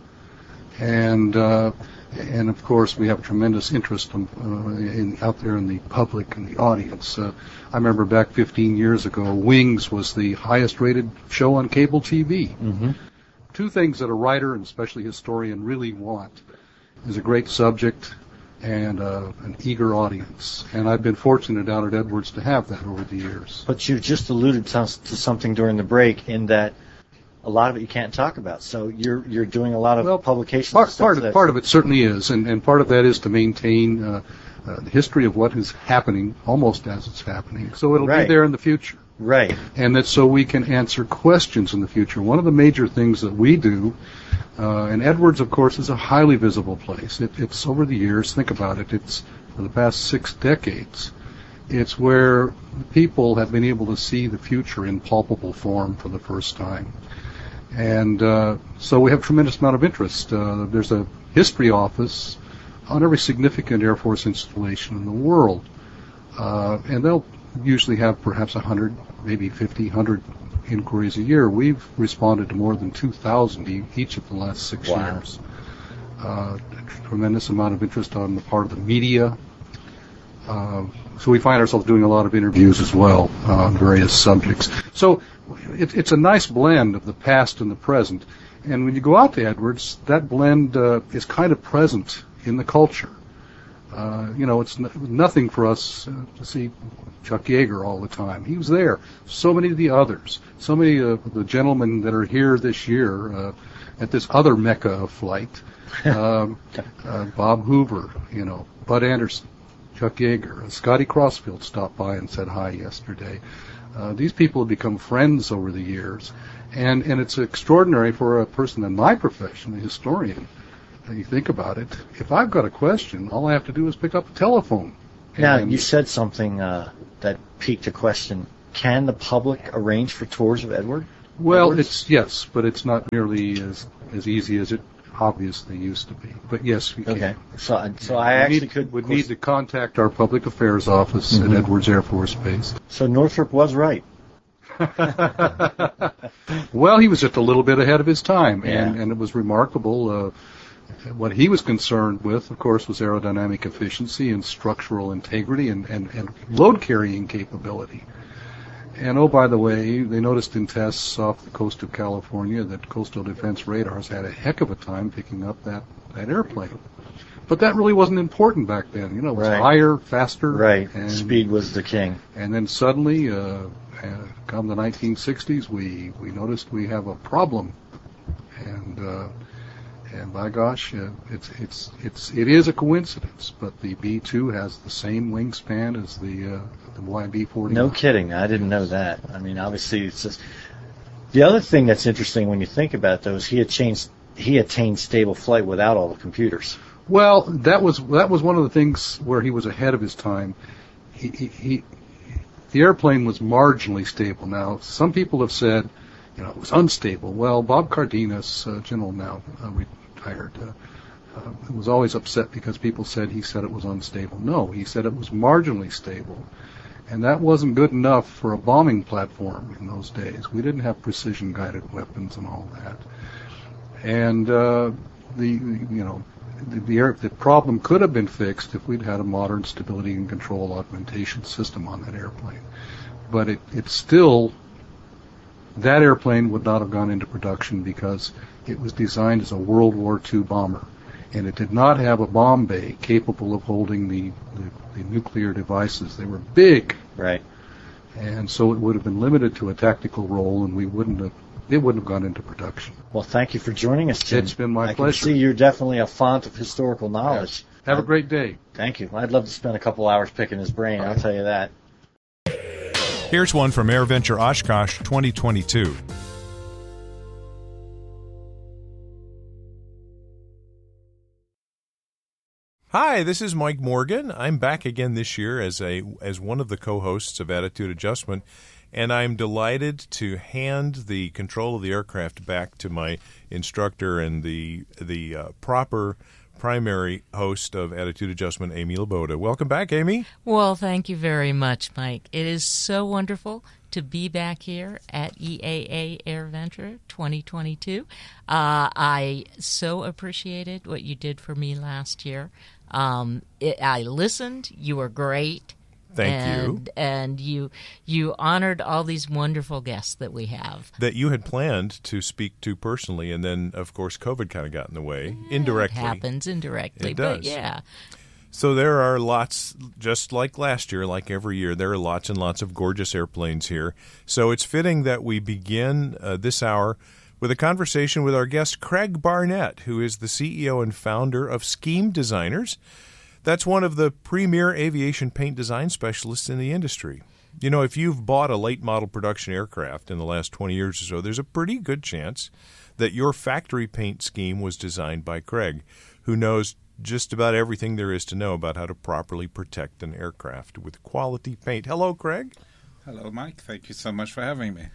And uh, and of course we have tremendous interest in, uh, in out there in the public and the audience. Uh, I remember back fifteen years ago, Wings was the highest rated show on cable T V. Mm-hmm. Two things that a writer and especially historian really want is a great subject and uh, an eager audience. And I've been fortunate out at Edwards to have that over the years. But you just alluded to, to something during the break in that a lot of it you can't talk about. So you're you're doing a lot of well, publications. Part, and stuff part, of, that, part of it certainly is, and, and part of that is to maintain uh, uh, the history of what is happening almost as it's happening. So it'll right. be there in the future. Right. And that's so we can answer questions in the future. One of the major things that we do, uh, and Edwards, of course, is a highly visible place. It, it's over the years, think about it, it's for the past six decades, it's where people have been able to see the future in palpable form for the first time. And uh, so we have a tremendous amount of interest. Uh, there's a history office on every significant Air Force installation in the world. Uh, and they'll usually have perhaps one hundred, maybe fifty, one hundred inquiries a year. We've responded to more than two thousand e- each of the last six wow. years. Uh, a tremendous amount of interest on the part of the media. Uh, so we find ourselves doing a lot of interviews as well uh, on various subjects. So it, it's a nice blend of the past and the present. And when you go out to Edwards, that blend uh, is kind of present in the culture. Uh, you know, it's n- nothing for us uh, to see Chuck Yeager all the time. He was there. So many of the others, so many of the gentlemen that are here this year uh, at this other mecca of flight, um, uh, Bob Hoover, you know, Bud Anderson, Chuck Yeager. Scotty Crossfield stopped by and said hi yesterday. Uh, these people have become friends over the years, and, and it's extraordinary for a person in my profession, a historian. And you think about it, if I've got a question, all I have to do is pick up the telephone. Now, And you said something uh, that piqued a question. Can the public arrange for tours of Edward? Well, Edwards? it's yes, but it's not nearly as as easy as it obviously used to be. But yes, we can. Okay. So, so I We actually need, could... would need to contact our public affairs office Mhm. at Edwards Air Force Base. So Northrop was right. Well, he was just a little bit ahead of his time, Yeah. and, and it was remarkable. Uh, what he was concerned with, of course, was aerodynamic efficiency and structural integrity and, and, and load-carrying capability. And, oh, by the way, they noticed in tests off the coast of California that coastal defense radars had a heck of a time picking up that, that airplane. But that really wasn't important back then. You know, it was Right. higher, faster. Right. And, Speed was the king. And then suddenly, uh, uh, come the nineteen sixties, we, we noticed we have a problem. And, uh, and by gosh, uh, it's, it's, it's, it is a coincidence, but the B two has the same wingspan as the, uh, the Y B forty. No kidding. I didn't know that. I mean, obviously, it's just... The other thing that's interesting when you think about it, though, is he had changed, he attained stable flight without all the computers. Well, that was that was one of the things where he was ahead of his time. He, he, he the airplane was marginally stable. Now, some people have said, you know, it was unstable. Well, Bob Cardenas, uh, general now uh, retired, uh, uh, was always upset because people said he said it was unstable. No, he said it was marginally stable, and that wasn't good enough for a bombing platform in those days. We didn't have precision-guided weapons and all that, and uh, the you know. The, the, air, the problem could have been fixed if we'd had a modern stability and control augmentation system on that airplane. But it, it's still, that airplane would not have gone into production because it was designed as a World War Two bomber. And it did not have a bomb bay capable of holding the, the, the nuclear devices. They were big. Right. And so it would have been limited to a tactical role, and we wouldn't have, it wouldn't have gone into production. Well, thank you for joining us, Jim. It's been my I pleasure. can see you're definitely a font of historical knowledge. Yes. Have a great day. Thank you. I'd love to spend a couple hours picking his brain, I'll tell you that. Here's one from AirVenture Oshkosh twenty twenty-two. Hi, this is Mike Morgan. I'm back again this year as a as one of the co-hosts of Attitude Adjustment, and I'm delighted to hand the control of the aircraft back to my instructor and the the uh, proper primary host of Attitude Adjustment, Amy Laboda. Welcome back, Amy. Well, thank you very much, Mike. It is so wonderful to be back here at E A A AirVenture twenty twenty-two. Uh, I so appreciated what you did for me last year. Um, it, I listened. You were great. Thank and, you. And you you honored all these wonderful guests that we have. That you had planned to speak to personally, and then, of course, COVID kind of got in the way, indirectly. It happens indirectly, It but does. yeah. So there are lots, just like last year, like every year, there are lots and lots of gorgeous airplanes here. So it's fitting that we begin uh, this hour with a conversation with our guest, Craig Barnett, who is the C E O and founder of Scheme Designers. That's one of the premier aviation paint design specialists in the industry. You know, if you've bought a late model production aircraft in the last twenty years or so, there's a pretty good chance that your factory paint scheme was designed by Craig, who knows just about everything there is to know about how to properly protect an aircraft with quality paint. Hello, Craig. Hello, Mike. Thank you so much for having me.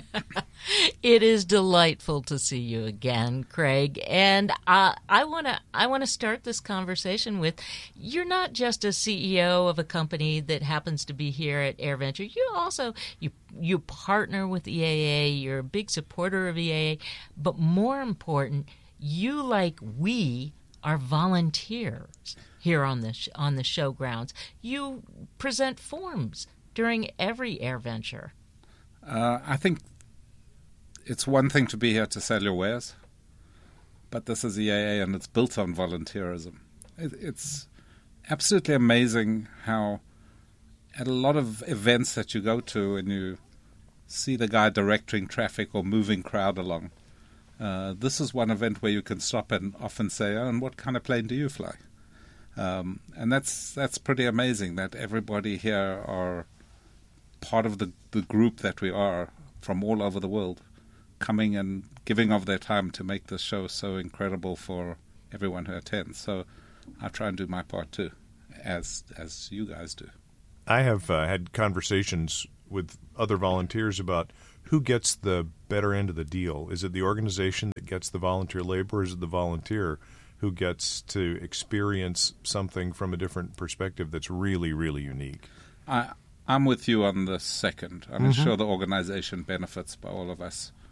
It is delightful to see you again, Craig. And uh, I want to I want to start this conversation with, you're not just a C E O of a company that happens to be here at AirVenture. You also you you partner with E A A. You're a big supporter of E A A. But more important, you, like we, are volunteers here on the sh- on the show grounds. You present forms during every AirVenture. Uh, I think it's one thing to be here to sell your wares, but this is E A A and it's built on volunteerism. It, it's absolutely amazing how at a lot of events that you go to and you see the guy directing traffic or moving crowd along, uh, this is one event where you can stop and often say, oh, and what kind of plane do you fly? Um, and that's that's pretty amazing that everybody here are part of the, the group that we are from all over the world, coming and giving of their time to make this show so incredible for everyone who attends. So I try and do my part too, as as you guys do. I have uh, had conversations with other volunteers about who gets the better end of the deal. Is it the organization that gets the volunteer labor, or is it the volunteer who gets to experience something from a different perspective that's really, really unique? I, I'm with you on the second. I'm Mhm. sure the organization benefits by all of us